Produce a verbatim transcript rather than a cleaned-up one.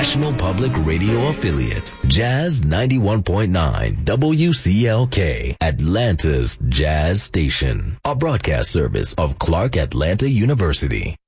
National Public Radio affiliate, Jazz ninety-one point nine W C L K, Atlanta's Jazz Station, a broadcast service of Clark Atlanta University.